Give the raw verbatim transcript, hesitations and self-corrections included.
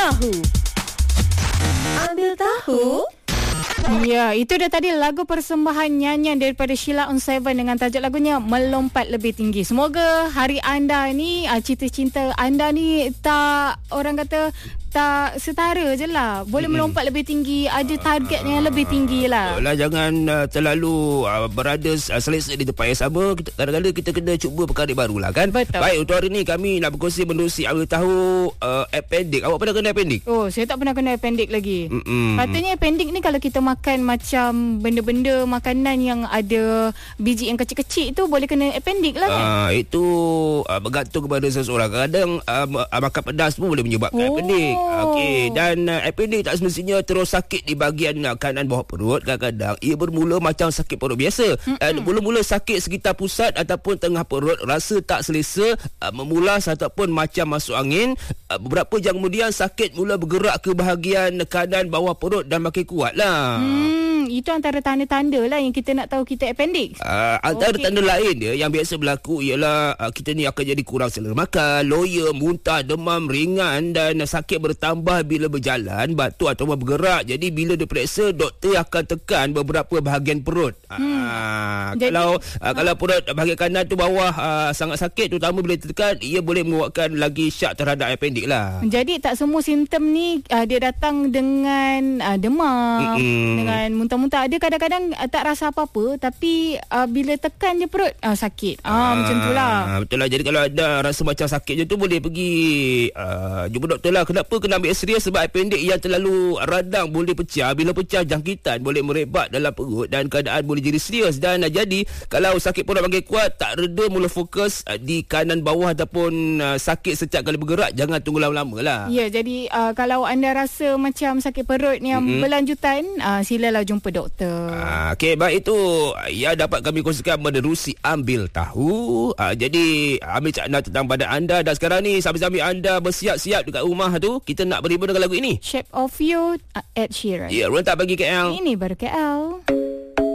tahu. Ambil tahu. Ya, itu dah tadi lagu persembahan nyanyian daripada Sheila on Seven dengan tajuk lagunya Melompat Lebih Tinggi. Semoga hari anda ni, cita-cita anda ni tak, orang kata, tak setara je lah. Boleh hmm. melompat lebih tinggi. Ada target yang lebih tinggi lah. Lah, jangan uh, terlalu uh, berada uh, selesa di tempat yang sama. Kita, kadang-kadang kita kena cuba perkara baru lah kan. Betul. Baik, untuk hari ni kami nak berkongsi menerusi Ambil Tahu uh, appendix. Awak pernah kena appendix? Oh, saya tak pernah kena appendix lagi. Mm-mm. Katanya appendix ni kalau kita makan macam benda-benda makanan yang ada biji yang kecil-kecil tu boleh kena appendix lah kan? Uh, itu uh, bergantung kepada seseorang. Kadang uh, makan pedas pun boleh menyebabkan Oh. appendix. Okey, dan uh, appendix tak semestinya terus sakit di bahagian uh, kanan bawah perut. Kadang-kadang ia bermula macam sakit perut biasa. Dan uh, mula-mula sakit sekitar pusat ataupun tengah perut, rasa tak selesa, uh, memulas ataupun macam masuk angin. Uh, beberapa jam kemudian sakit mula bergerak ke bahagian kanan bawah perut dan makin kuat lah. Hmm, itu antara tanda-tanda lah yang kita nak tahu kita appendix. Uh, antara Okey. tanda lain dia yang biasa berlaku ialah uh, kita ni akan jadi kurang selera makan, loya, muntah, demam ringan dan uh, sakit bertambah bila berjalan, batuk atau bergerak. Jadi bila diperiksa, doktor akan tekan beberapa bahagian perut. Hmm. Uh, Jadi, kalau uh, kalau perut bahagian kanan tu bawah uh, sangat sakit, terutama bila ditekan, ia boleh menyebabkan lagi syak terhadap appendix lah. Jadi tak semua simptom ni uh, dia datang dengan uh, demam, Mm-mm. dengan muntah-muntah. Ada kadang-kadang uh, tak rasa apa-apa, tapi uh, bila tekan je perut uh, sakit. Ah, ah macam tu lah. Betul lah. Jadi kalau ada rasa macam sakit je tu, boleh pergi uh, jumpa doktor lah. Kenapa kena ambil serius? Sebab appendix yang terlalu radang boleh pecah. Bila pecah, jangkitan boleh merebak dalam perut dan keadaan boleh jadi serius. Dan uh, jadi kalau sakit perut makin kuat, tak reda, mula fokus uh, di kanan bawah ataupun uh, sakit setiap kali bergerak, jangan tunggu lama-lama lah. Ya, jadi uh, kalau anda rasa macam sakit perut yang mm-hmm. berlanjutan, uh, silalah jumpa doktor. Uh, Okey, baik, itu ya dapat kami kongsikan menerusi Ambil Tahu. Uh, jadi ambil cakna tentang badan anda. Dan sekarang ni sambil-sambil anda bersiap-siap dekat rumah tu, kita nak beribu dengan lagu ini. Shape of You, uh, Ed Sheeran. Ya, rentak bagi K L. Ini baru K L.